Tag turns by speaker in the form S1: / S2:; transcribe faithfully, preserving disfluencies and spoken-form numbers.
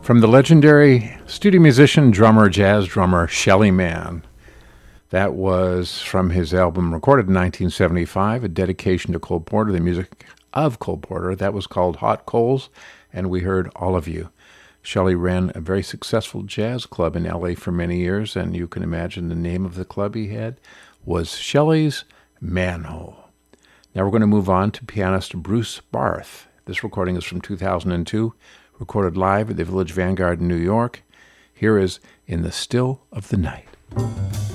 S1: From the legendary studio musician, drummer, jazz drummer, Shelly Manne. That was from his album recorded in nineteen seventy-five, a dedication to Cole Porter, the music of Cole Porter. That was called Hot Coals, and we heard All of You. Shelly ran a very successful jazz club in L A for many years, and you can imagine the name of the club he had was Shelly's Manhole. Now we're going to move on to pianist Bruce Barth. This recording is from two thousand two, recorded live at the Village Vanguard in New York. Here is In the Still of the Night.